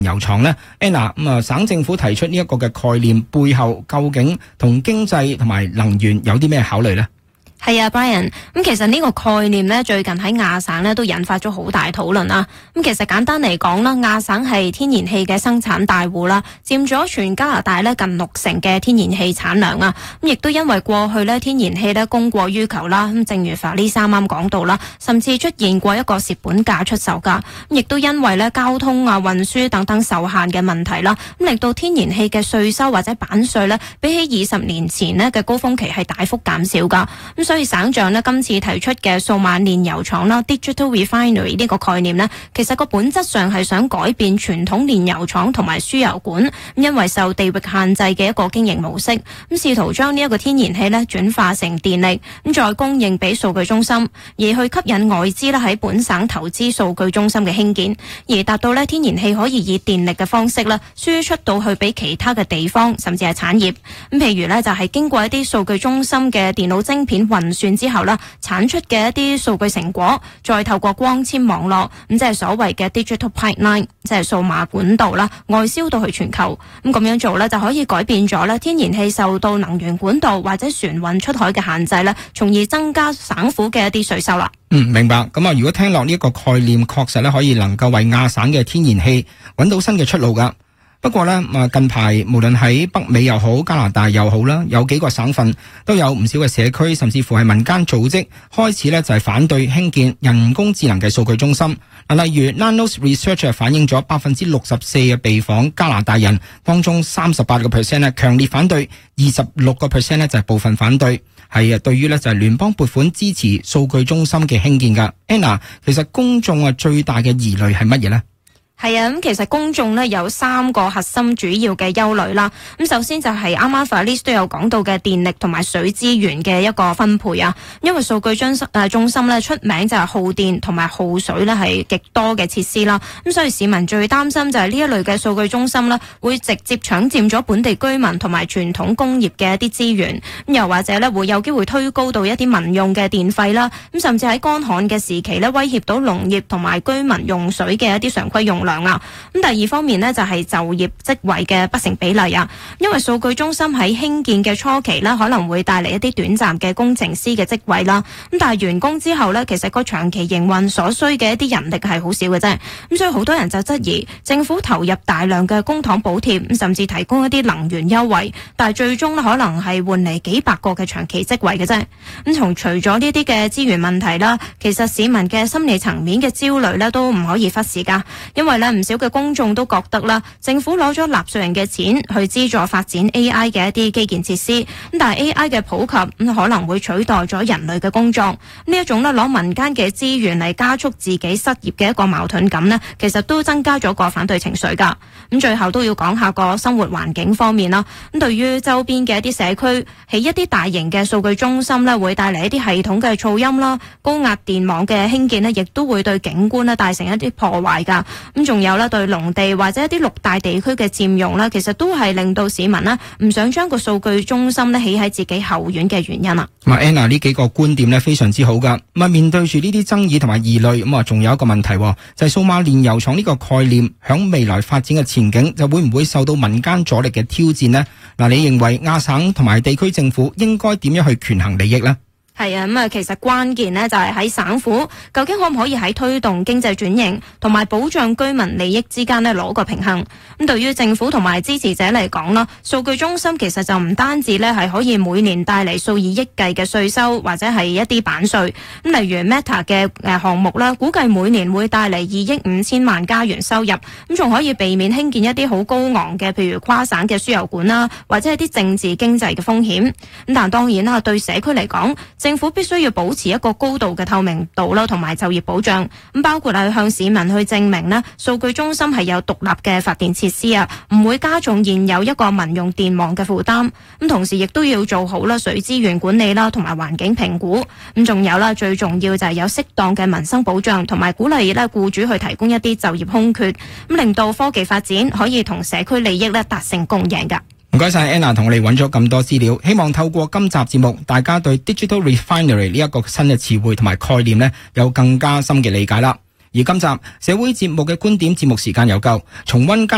油廠呢 Anna 省政府提出呢一個嘅概念背後，究竟同經濟同埋能源有啲咩考慮呢？ 係啊 Brian， 咁其實呢個概念呢，最近喺亞省呢都引發咗好大討論啦。咁其實簡單嚟講啦，亞省係天然氣嘅生產大戶啦，佔咗全加拿大呢近60%嘅天然氣產量啊。咁亦都因為過去呢天然氣呢供過於求啦，咁正如法利啱啱講到啦，甚至出現過一個蝕本價出售價。咁亦都因為呢交通啊、運輸等等受限嘅問題啦，咁令到天然氣嘅稅收或者版稅呢，比起20年前呢嘅高峰期係大幅減少㗎。咁所以省長呢今次提出嘅數碼煉油廠啦 Digital Refinery 呢個概念呢，其實個本質上係想改變傳統煉油廠同埋輸油管因為受地域限制嘅一個經營模式，咁試圖將呢一個天然氣呢轉化成電力，咁再供應俾數據中心，而去吸引外資呢喺本省投資數據中心嘅興建，而達到呢天然氣可以以電力嘅方式呢輸出到去俾其他嘅地方，甚至係產業。咁譬如呢就係經過一啲數據中心嘅電腦晶片運算之後啦，產出嘅一啲數據成果，再透過光纖網絡，咁即係所謂嘅 digital pipeline， 即係數碼管道啦，外銷到去全球。咁樣做呢，就可以改變咗咧天然氣受到能源管道或者船運出海嘅限制咧，從而增加省府嘅一啲稅收啦。 明白。咁如果聽落呢一個概念，確實咧可以能夠為亞省嘅天然氣揾到新嘅出路噶。不過呢，近排無論喺北美又好，加拿大又好啦，有幾個省份都有唔少嘅社區，甚至乎係民間組織開始呢就係反對興建人工智能嘅數據中心。例如 Nanos Research 反映咗64%嘅被訪加拿大人當中38%呢強烈反對，26%呢就係部分反對，係對於呢就係聯邦撥款支持數據中心嘅興建噶。Anna， 其實公眾最大嘅疑慮係乜嘢呢？ 係啊，咁其實公眾呢有3個核心主要嘅憂慮啦。咁首先就係啱啱 Felice 都有講到嘅電力同埋水資源嘅一個分配啊。因為數據中心呢出名就係耗電同埋耗水呢係極多嘅設施啦。咁所以市民最擔心就係呢一類嘅數據中心呢會直接搶佔咗本地居民同埋傳統工業嘅一啲資源。咁又或者呢會有機會推高到一啲民用嘅電費啦。咁甚至喺乾旱嘅時期呢威脅到農業同埋居民用水嘅一啲常規用量。咁第二方面呢，就係就業職位嘅不成比例啊，因為數據中心喺興建嘅初期呢，可能會帶嚟一啲短暫嘅工程師嘅職位啦。咁但係完工之後呢，其實個長期營運所需嘅一啲人力係好少嘅啫。咁所以好多人就質疑政府投入大量嘅公帑補貼，甚至提供一啲能源優惠，但係最終呢可能係換嚟幾百個嘅長期職位嘅啫。咁除咗呢啲嘅資源問題啦，其實市民嘅心理層面嘅焦慮呢都唔可以忽視噶，因為唔少嘅公眾都覺得啦，政府攞咗納稅人嘅錢去資助發展 AI 嘅一啲基建設施，咁但係 AI 嘅普及可能會取代咗人類嘅工作，呢一種攞民間嘅資源嚟加速自己失業嘅一個矛盾感呢，其實都增加咗個反對情緒噶。咁最後都要講下個生活環境方面啦。咁對於周邊嘅一啲社區起一啲大型嘅數據中心呢，會帶嚟一啲系統嘅噪音啦，高壓電網嘅興建呢，亦都會對景觀呢帶成一啲破壞噶。咁仲有對農地或者一啲綠大地區嘅佔用啦，其實都係令到市民唔想將個數據中心起喺自己後院嘅原因啦。 Anna 呢幾個觀點非常之好噶。面對住呢啲爭議同埋疑慮，仲有一個問題，就係數碼煉油廠呢個概念響未來發展嘅前景，就會唔會受到民間阻力嘅挑戰呢？你認為亞省同埋地區政府應該點樣去權衡利益呢？ 係啊，其實關鍵呢就係喺省府究竟可唔可以喺推動經濟轉型同埋保障居民利益之間呢攞個平衡。咁對於政府同埋支持者嚟講啦，數據中心其實就唔單止呢係可以每年帶嚟數以億計嘅稅收或者係一啲版稅。咁例如 Meta 嘅項目啦，估計每年會帶嚟2億5千萬加元收入，咁仲可以避免興建一啲好高昂嘅譬如跨省嘅輸油管啦，或者係啲政治經濟嘅風險。咁但當然啦，對社區嚟講，政府必須要保持一個高度嘅透明度啦，同埋就業保障。咁包括係向市民去證明呢數據中心係有獨立嘅發電設施啊，唔會加重現有一個民用電網嘅負擔。咁同時亦都要做好啦水資源管理啦，同埋環境評估。咁仲有啦，最重要就係有適當嘅民生保障，同埋鼓勵咧僱主去提供一啲就業空缺，咁令到科技發展可以同社區利益咧達成共贏噶。 唔該晒 Anna 同我哋揾咗咁多資料，希望透過今集節目，大家對 Digital Refinery 呢一個新嘅詞彙同埋概念呢有更加深嘅理解啦。而今集社會節目嘅觀點節目時間有夠，重溫